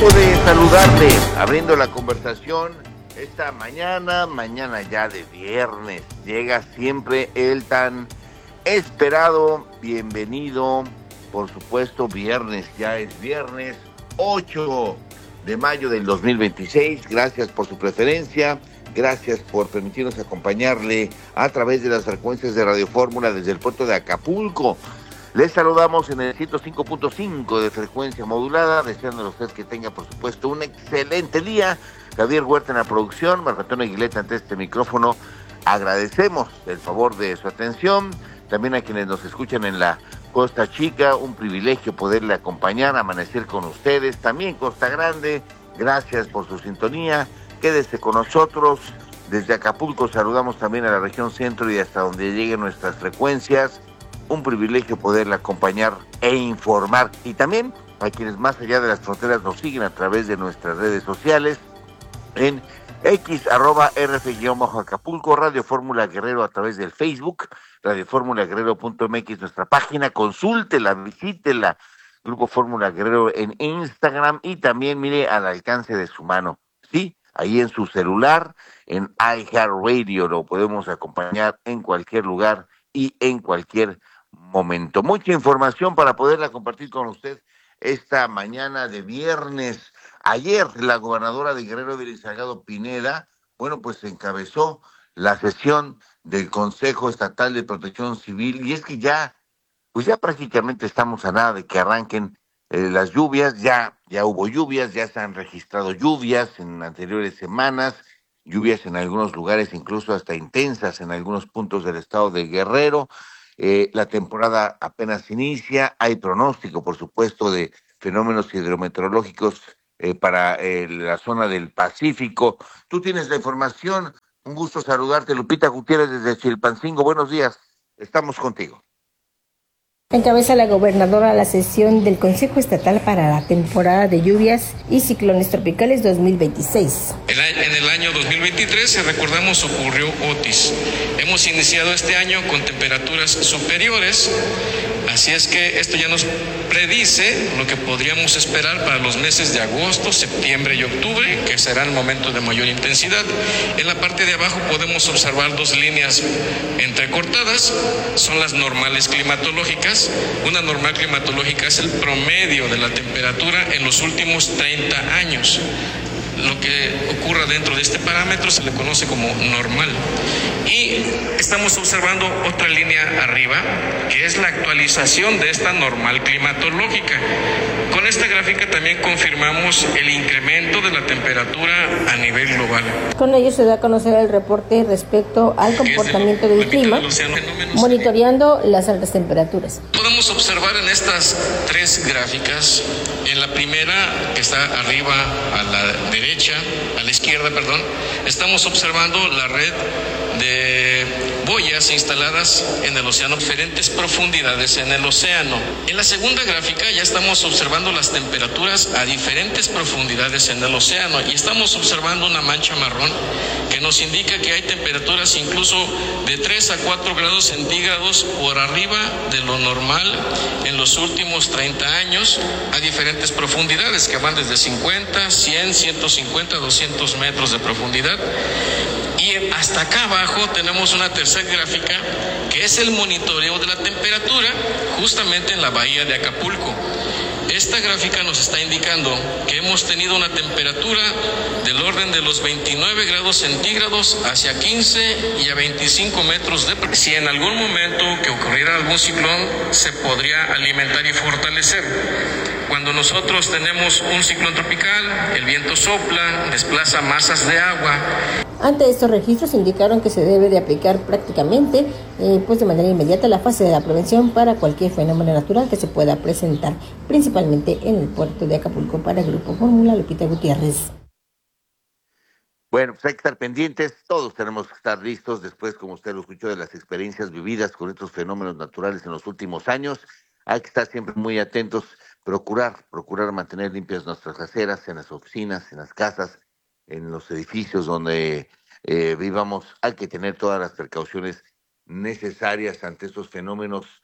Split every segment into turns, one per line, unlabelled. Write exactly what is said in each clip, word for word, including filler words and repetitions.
Gusto de saludarle, abriendo la conversación esta mañana, mañana ya de viernes. Llega siempre el tan esperado, bienvenido, por supuesto, viernes, ya es viernes, ocho de mayo del dos mil veintiséis. Gracias por su preferencia, gracias por permitirnos acompañarle a través de las frecuencias de Radio Fórmula desde el puerto de Acapulco. Les saludamos en el ciento cinco punto cinco de frecuencia modulada, deseándole a usted que tenga, por supuesto, un excelente día. Javier Huerta en la producción, Marco Antonio Aguileta ante este micrófono. Agradecemos el favor de su atención. También a quienes nos escuchan en la Costa Chica, un privilegio poderle acompañar, amanecer con ustedes. También Costa Grande, gracias por su sintonía. Quédese con nosotros. Desde Acapulco saludamos también a la región centro y hasta donde lleguen nuestras frecuencias. Un privilegio poderle acompañar e informar. Y también a quienes más allá de las fronteras nos siguen a través de nuestras redes sociales en X, arroba R F-Acapulco, Radio Fórmula Guerrero a través del Facebook, radio fórmula guerrero punto m x, nuestra página, consúltela, visítela, Grupo Fórmula Guerrero en Instagram y también mire al alcance de su mano, sí, ahí en su celular, en iHeartRadio, lo podemos acompañar en cualquier lugar y en cualquier momento. Mucha información para poderla compartir con usted esta mañana de viernes. Ayer la gobernadora de Guerrero, Evelyn Salgado Pineda, bueno, pues encabezó la sesión del Consejo Estatal de Protección Civil, y es que ya, pues ya prácticamente estamos a nada de que arranquen eh, las lluvias. Ya, ya hubo lluvias, ya se han registrado lluvias en anteriores semanas, lluvias en algunos lugares incluso hasta intensas en algunos puntos del estado de Guerrero. Eh, la temporada apenas inicia, hay pronóstico, por supuesto, de fenómenos hidrometeorológicos eh, para eh, la zona del Pacífico. Tú tienes la información, un gusto saludarte, Lupita Gutiérrez desde Chilpancingo, buenos días, estamos contigo.
Encabeza la gobernadora la sesión del Consejo Estatal para la temporada de lluvias y ciclones tropicales dos mil veintiséis.
En el año dos mil veintitrés, si recordamos, ocurrió Otis. Hemos iniciado este año con temperaturas superiores, así es que esto ya nos predice lo que podríamos esperar para los meses de agosto, septiembre y octubre, que será el momento de mayor intensidad. En la parte de abajo podemos observar dos líneas entrecortadas, son las normales climatológicas. Una normal climatológica es el promedio de la temperatura en los últimos treinta años. Lo que ocurra dentro de este parámetro se le conoce como normal. Y estamos observando otra línea arriba, que es la actualización de esta normal climatológica. Con esta gráfica también confirmamos el incremento de la temperatura a nivel global.
Con ello se da a conocer el reporte respecto al comportamiento del clima, monitoreando las altas temperaturas.
Podemos observar en estas tres gráficas, en la primera, que está arriba a la derecha, a la izquierda, perdón, estamos observando la red de boyas instaladas en el océano, diferentes profundidades en el océano. En la segunda gráfica ya estamos observando las temperaturas a diferentes profundidades en el océano y estamos observando una mancha marrón que nos indica que hay temperaturas incluso de tres a cuatro grados centígrados por arriba de lo normal en los últimos treinta años a diferentes profundidades que van desde cincuenta, cien, ciento cincuenta, doscientos metros de profundidad. Y hasta acá abajo tenemos una tercera gráfica que es el monitoreo de la temperatura justamente en la bahía de Acapulco. Esta gráfica nos está indicando que hemos tenido una temperatura del orden de los veintinueve grados centígrados hacia quince y a veinticinco metros de presión. Si en algún momento que ocurriera algún ciclón se podría alimentar y fortalecer. Cuando nosotros tenemos un ciclón tropical, el viento sopla, desplaza masas de agua.
Ante estos registros indicaron que se debe de aplicar prácticamente eh, pues de manera inmediata la fase de la prevención para cualquier fenómeno natural que se pueda presentar, principalmente en el puerto de Acapulco. Para el Grupo Fórmula, Lupita Gutiérrez.
Bueno, pues hay que estar pendientes, todos tenemos que estar listos después, como usted lo escuchó, de las experiencias vividas con estos fenómenos naturales en los últimos años. Hay que estar siempre muy atentos, procurar, procurar mantener limpias nuestras aceras, en las oficinas, en las casas, en los edificios donde eh, vivamos. Hay que tener todas las precauciones necesarias ante estos fenómenos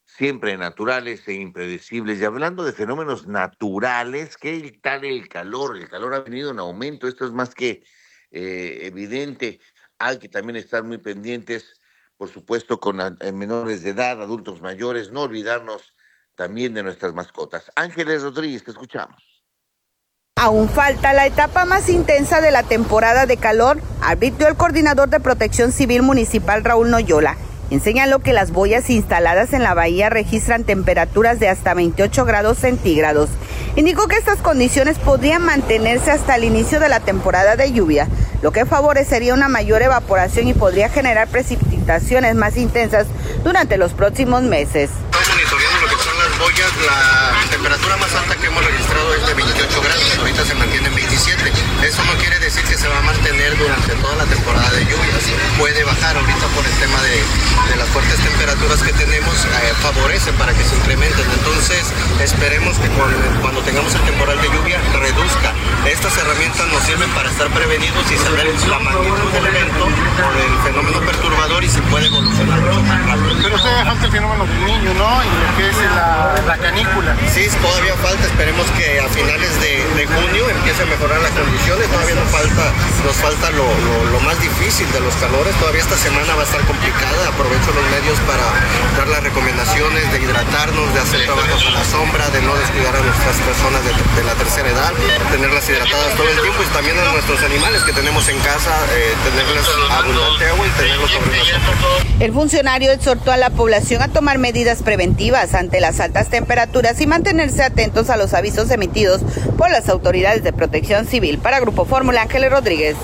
siempre naturales e impredecibles. Y hablando de fenómenos naturales, ¿qué tal el calor? El calor ha venido en aumento, esto es más que eh, evidente. Hay que también estar muy pendientes, por supuesto, con a, menores de edad, adultos mayores, no olvidarnos también de nuestras mascotas. Ángeles Rodríguez, te escuchamos.
Aún falta la etapa más intensa de la temporada de calor, advirtió el coordinador de Protección Civil Municipal, Raúl Noyola. Señaló que las boyas instaladas en la bahía registran temperaturas de hasta veintiocho grados centígrados. Indicó que estas condiciones podrían mantenerse hasta el inicio de la temporada de lluvia, lo que favorecería una mayor evaporación y podría generar precipitaciones más intensas durante los próximos meses.
Estamos monitoreando lo que son las boyas. La temperatura más alta que hemos registrado es de veintiocho grados, ahorita se mantiene en veintisiete. Eso no quiere decir que se va a mantener durante toda la temporada de lluvias. Puede bajar ahorita por el tema de, de las fuertes temperaturas que tenemos, eh, favorece para que se incrementen. Entonces esperemos que cuando, cuando tengamos el temporal de lluvia reduzca. Estas herramientas nos sirven para estar prevenidos y saber la magnitud del evento o del fenómeno perturbador y si puede evolucionar mucho más rápido.
Pero todavía falta el fenómeno del Niño, ¿no? Y lo que es la, la canícula.
Sí, todavía falta. Esperemos que a finales de, de junio empiece a mejorar las condiciones. Todavía nos falta, nos falta lo, lo, lo más difícil de los calores. Todavía esta semana va a estar complicada. Aprovecho los medios para dar las recomendaciones de hidratarnos, de hacer trabajos a la sombra, de no descuidar a nuestras personas de, de la tercera edad, tenerlas hidratadas todo el tiempo y también a nuestros animales que tenemos en casa, eh, tenerles abundante agua y tenerlos sobre una sombra.
El funcionario exhortó a la población a tomar medidas preventivas ante las altas temperaturas y mantenerse atentos a los avisos emitidos por las autoridades de Protección Civil. Para Grupo Fórmula, Ángeles Rodríguez.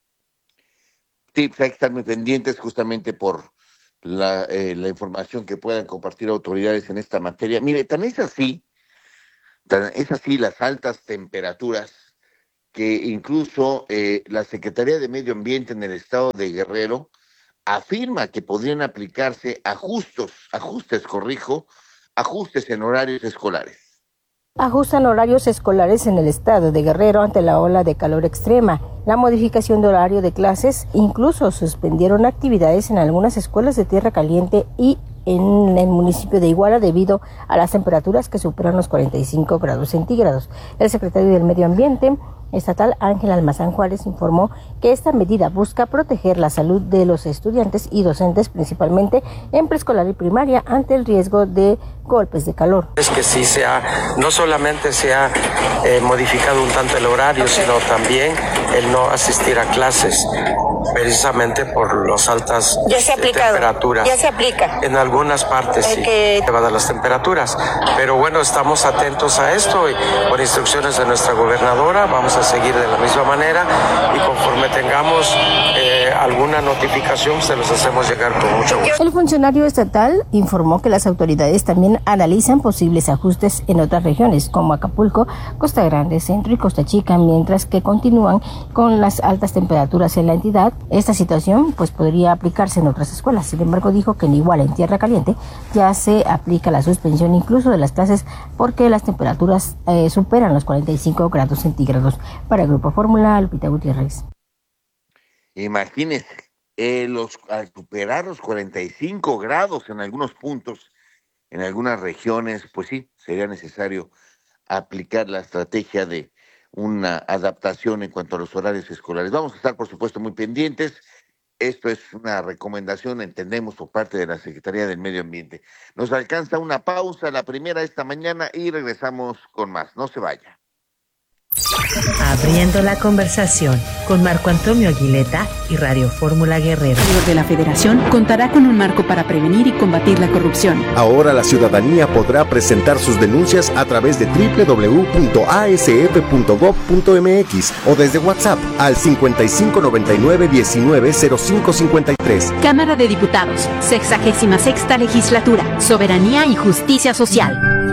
Sí, hay que estar muy pendientes justamente por la, eh, la información que puedan compartir autoridades en esta materia. Mire, tan es así, tan es así las altas temperaturas que incluso eh, la Secretaría de Medio Ambiente en el estado de Guerrero afirma que podrían aplicarse ajustes, ajustes, corrijo, ajustes en horarios escolares.
Ajustan horarios escolares en el estado de Guerrero ante la ola de calor extrema. La modificación de horario de clases, incluso suspendieron actividades en algunas escuelas de Tierra Caliente y en el municipio de Iguala debido a las temperaturas que superan los cuarenta y cinco grados centígrados. El secretario del Medio Ambiente estatal, Ángel Almazán Juárez, informó que esta medida busca proteger la salud de los estudiantes y docentes, principalmente en preescolar y primaria, ante el riesgo de golpes de calor.
Es que sí se ha, no solamente se ha eh, modificado un tanto el horario, sino también el no asistir a clases, precisamente por las altas
ya se ha aplicado,
temperaturas.
Ya se aplica.
En algunas partes sí, que... elevadas las temperaturas. Pero bueno, estamos atentos a esto y por instrucciones de nuestra gobernadora vamos a seguir de la misma manera y conforme tengamos eh, alguna notificación se los hacemos llegar con mucho gusto.
El funcionario estatal informó que las autoridades también analizan posibles ajustes en otras regiones como Acapulco, Costa Grande, Centro y Costa Chica, mientras que continúan con las altas temperaturas en la entidad. Esta situación pues podría aplicarse en otras escuelas. Sin embargo, dijo que en Iguala, en Tierra Caliente, ya se aplica la suspensión incluso de las clases porque las temperaturas eh, superan los cuarenta y cinco grados centígrados. Para el Grupo Fórmula, Lupita Gutiérrez.
Imagínense, eh, los, al superar los cuarenta y cinco grados en algunos puntos, en algunas regiones, pues sí, sería necesario aplicar la estrategia de una adaptación en cuanto a los horarios escolares. Vamos a estar, por supuesto, muy pendientes. Esto es una recomendación, entendemos, por parte de la Secretaría del Medio Ambiente. Nos alcanza una pausa, la primera esta mañana, y regresamos con más. No se vaya.
Abriendo la conversación con Marco Antonio Aguileta y Radio Fórmula Guerrero.
El de la Federación contará con un marco para prevenir y combatir la corrupción.
Ahora la ciudadanía podrá presentar sus denuncias a través de doble u doble u doble u punto a s f punto gob punto m x o desde WhatsApp al cincuenta y cinco noventa y nueve diecinueve cero cinco cincuenta y tres.
Cámara de Diputados, sexagésima sexta legislatura, Soberanía y Justicia Social.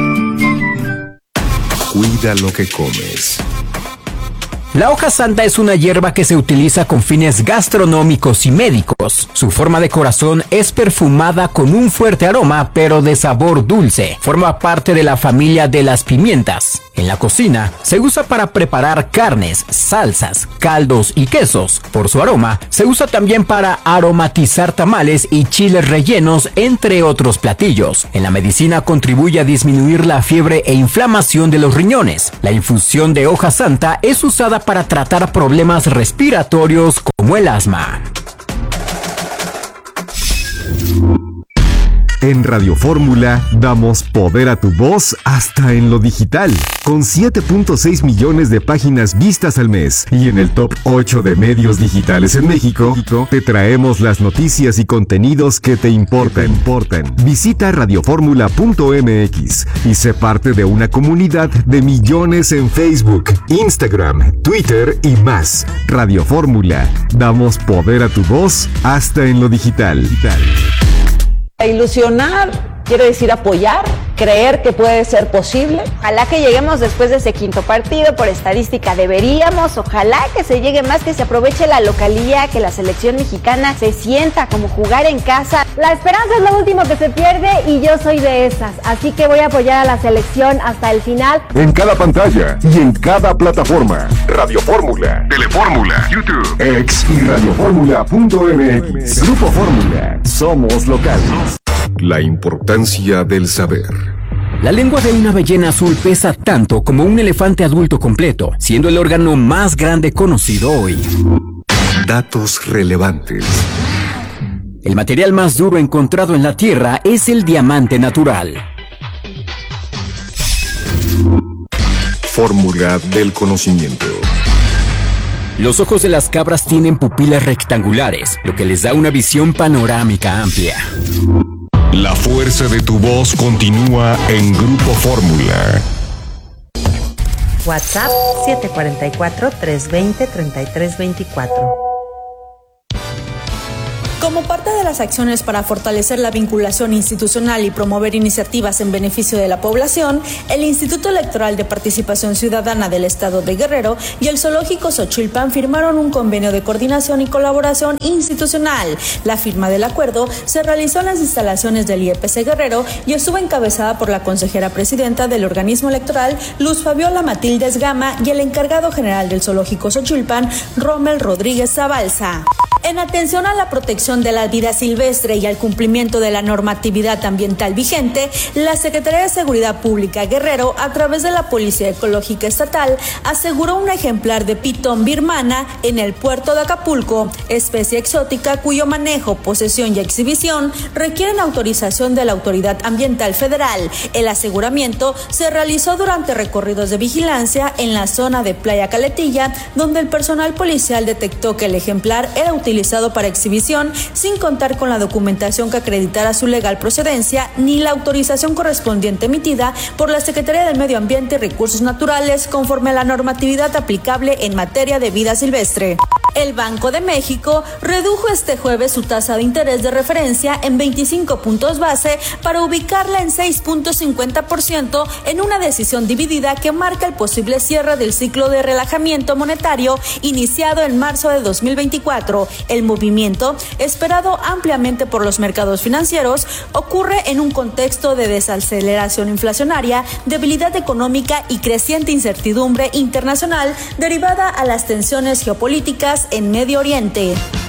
Cuida lo que comes.
La hoja santa es una hierba que se utiliza con fines gastronómicos y médicos. Su forma de corazón es perfumada con un fuerte aroma, pero de sabor dulce. Forma parte de la familia de las pimientas. En la cocina se usa para preparar carnes, salsas, caldos y quesos. Por su aroma, se usa también para aromatizar tamales y chiles rellenos, entre otros platillos. En la medicina contribuye a disminuir la fiebre e inflamación de los riñones. La infusión de hoja santa es usada para tratar problemas respiratorios como el asma.
En Radio Fórmula damos poder a tu voz hasta en lo digital, con siete punto seis millones de páginas vistas al mes. Y en el top ocho de medios digitales en México, te traemos las noticias y contenidos que te importan. importan. Visita radioformula punto m x y sé parte de una comunidad de millones en Facebook, Instagram, Twitter y más. Radio Fórmula, damos poder a tu voz hasta en lo digital.
Ilusionar quiere decir apoyar, creer que puede ser posible.
Ojalá que lleguemos después de ese quinto partido, por estadística deberíamos, ojalá que se llegue más, que se aproveche la localía, que la selección mexicana se sienta como jugar en casa.
La esperanza es lo último que se pierde y yo soy de esas, así que voy a apoyar a la selección hasta el final.
En cada pantalla y en cada plataforma. Radio Fórmula, Telefórmula, YouTube, X y radioformula punto m x. Grupo Fórmula, somos locales. La importancia del saber.
La lengua de una ballena azul pesa tanto como un elefante adulto completo, siendo el órgano más grande conocido hoy.
Datos relevantes.
El material más duro encontrado en la Tierra es el diamante natural.
Fórmula del conocimiento.
Los ojos de las cabras tienen pupilas rectangulares, lo que les da una visión panorámica amplia.
La fuerza de tu voz continúa en Grupo Fórmula.
WhatsApp siete cuatro cuatro, tres dos cero, tres tres dos cuatro.
Como parte de las acciones para fortalecer la vinculación institucional y promover iniciativas en beneficio de la población, el Instituto Electoral de Participación Ciudadana del Estado de Guerrero y el Zoológico Xochilpan firmaron un convenio de coordinación y colaboración institucional. La firma del acuerdo se realizó en las instalaciones del I E P C Guerrero y estuvo encabezada por la consejera presidenta del organismo electoral, Luz Fabiola Matildes Gama, y el encargado general del Zoológico Xochilpan, Rommel Rodríguez Zabalza. En atención a la protección de la vida silvestre y al cumplimiento de la normatividad ambiental vigente, la Secretaría de Seguridad Pública Guerrero, a través de la Policía Ecológica Estatal, aseguró un ejemplar de pitón birmana en el puerto de Acapulco, especie exótica cuyo manejo, posesión y exhibición requieren autorización de la Autoridad Ambiental Federal. El aseguramiento se realizó durante recorridos de vigilancia en la zona de Playa Caletilla, donde el personal policial detectó que el ejemplar era utilizado utilizado para exhibición sin contar con la documentación que acreditara su legal procedencia ni la autorización correspondiente emitida por la Secretaría del Medio Ambiente y Recursos Naturales conforme a la normatividad aplicable en materia de vida silvestre. El Banco de México redujo este jueves su tasa de interés de referencia en veinticinco puntos base para ubicarla en seis punto cincuenta por ciento en una decisión dividida que marca el posible cierre del ciclo de relajamiento monetario iniciado en marzo de dos mil veinticuatro. El movimiento, esperado ampliamente por los mercados financieros, ocurre en un contexto de desaceleración inflacionaria, debilidad económica y creciente incertidumbre internacional derivada a las tensiones geopolíticas en Medio Oriente.